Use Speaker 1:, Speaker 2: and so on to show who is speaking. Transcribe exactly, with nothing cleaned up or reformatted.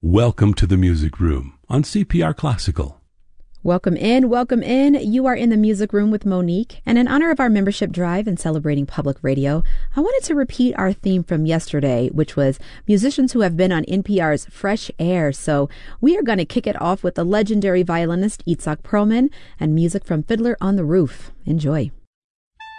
Speaker 1: Welcome to the Music Room on C P R Classical.
Speaker 2: Welcome in, welcome in. You are in the Music Room with Monique. And in honor of our membership drive and celebrating public radio, I wanted to repeat our theme from yesterday, which was musicians who have been on N P R's Fresh Air. So we are going to kick it off with the legendary violinist Itzhak Perlman and music from Fiddler on the Roof. Enjoy.